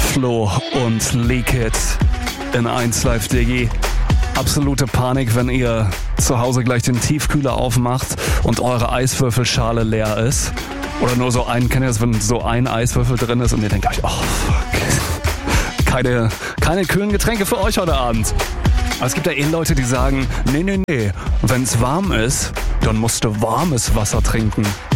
Flo und Leakit in 1 Live Digi. Absolute Panik, wenn ihr zu Hause gleich den Tiefkühler aufmacht und eure Eiswürfelschale leer ist. Oder nur so kennt ihr das, wenn so ein Eiswürfel drin ist und ihr denkt euch, oh fuck, keine kühlen Getränke für euch heute Abend. Aber es gibt ja Leute, die sagen, nee, wenn es warm ist, dann musst du warmes Wasser trinken.